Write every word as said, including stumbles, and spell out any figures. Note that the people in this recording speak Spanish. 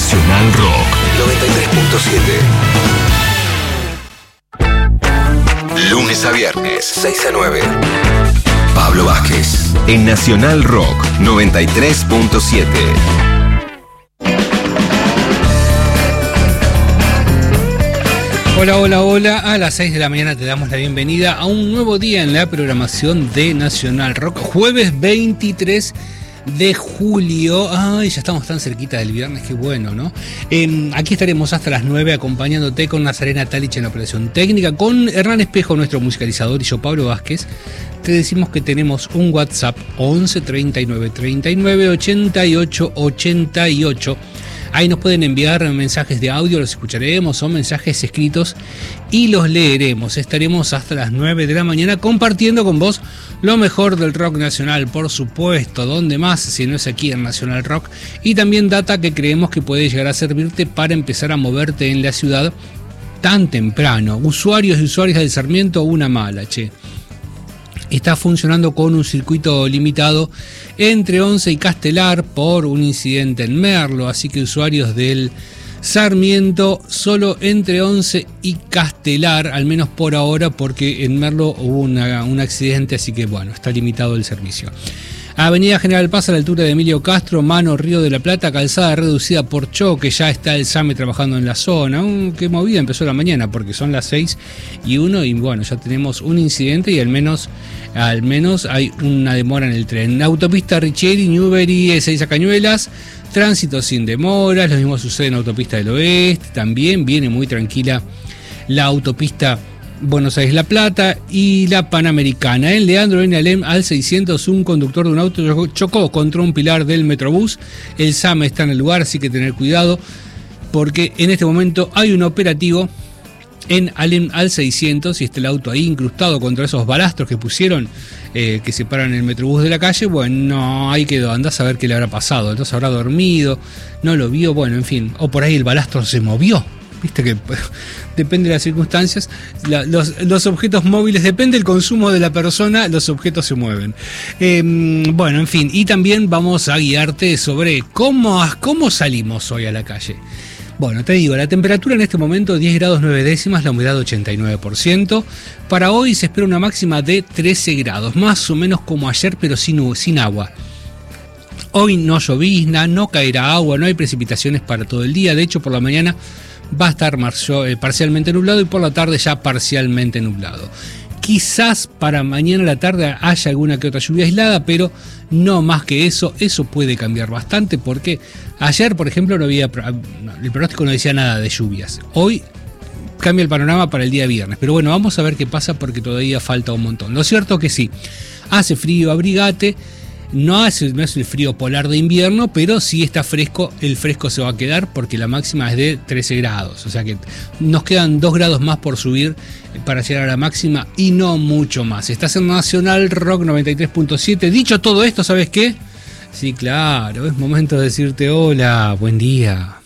Nacional Rock noventa y tres punto siete. Lunes a viernes, seis a nueve. Pablo Vázquez en Nacional Rock noventa y tres punto siete. Hola, hola, hola. A las seis de la mañana te damos la bienvenida a un nuevo día en la programación de Nacional Rock. Jueves veintitrés de julio. Ay, ya estamos tan cerquita del viernes, qué bueno, ¿no? Eh, aquí estaremos hasta las nueve acompañándote con Nazarena Talich en la operación técnica, con Hernán Espejo, nuestro musicalizador, y yo, Pablo Vázquez. Te decimos que tenemos un WhatsApp once treinta y nueve treinta y nueve ochenta y ocho ochenta y ocho. Ahí nos pueden enviar mensajes de audio, los escucharemos, o mensajes escritos y los leeremos. Estaremos hasta las nueve de la mañana compartiendo con vos lo mejor del rock nacional, por supuesto, donde más si no es aquí en Nacional Rock, y también data que creemos que puede llegar a servirte para empezar a moverte en la ciudad tan temprano. Usuarios y usuarias del Sarmiento, una mala, che. Está funcionando con un circuito limitado entre Once y Castelar por un incidente en Merlo, así que usuarios del Sarmiento solo entre Once y Castelar, al menos por ahora, porque en Merlo hubo una, un accidente, así que bueno, está limitado el servicio. Avenida General Paz a la altura de Emilio Castro, mano Río de la Plata, calzada reducida por choque, ya está el SAME trabajando en la zona. Uh, qué movida empezó la mañana, porque son las seis y uno y bueno, ya tenemos un incidente y al menos, al menos hay una demora en el tren. Autopista Richieri, Newbery, Ezeiza Cañuelas, tránsito sin demoras, lo mismo sucede en Autopista del Oeste, también viene muy tranquila la autopista Buenos Aires-La Plata y la Panamericana. En Leandro en Alem al seiscientos, un conductor de un auto chocó contra un pilar del Metrobús. El SAME está en el lugar, así que tener cuidado porque en este momento hay un operativo en Alem al seiscientos y está el auto ahí incrustado contra esos balastros que pusieron eh, que separan el Metrobús de la calle. Bueno, ahí quedó, andás a ver qué le habrá pasado. Entonces habrá dormido, no lo vio, bueno, en fin, o por ahí el balastro se movió. Viste que depende de las circunstancias, la, los, los objetos móviles, depende del consumo de la persona, los objetos se mueven. Eh, bueno, en fin, y también vamos a guiarte sobre cómo, cómo salimos hoy a la calle. Bueno, te digo, la temperatura en este momento diez grados nueve décimas, la humedad ochenta y nueve por ciento. Para hoy se espera una máxima de trece grados, más o menos como ayer, pero sin, sin agua. Hoy no llovizna, no caerá agua, no hay precipitaciones para todo el día. De hecho, por la mañana va a estar marzo, eh, parcialmente nublado y por la tarde ya parcialmente nublado. Quizás para mañana a la tarde haya alguna que otra lluvia aislada, pero no más que eso. Eso puede cambiar bastante porque ayer, por ejemplo, no había, el pronóstico no decía nada de lluvias. Hoy cambia el panorama para el día viernes, pero bueno, vamos a ver qué pasa porque todavía falta un montón. Lo cierto que sí, hace frío, abrigate. No es, no es el frío polar de invierno, pero sí está fresco, el fresco se va a quedar porque la máxima es de trece grados, o sea que nos quedan dos grados más por subir para llegar a la máxima y no mucho más. Estás en Nacional Rock noventa y tres punto siete. Dicho todo esto, ¿sabes qué? Sí, claro, es momento de decirte hola, buen día.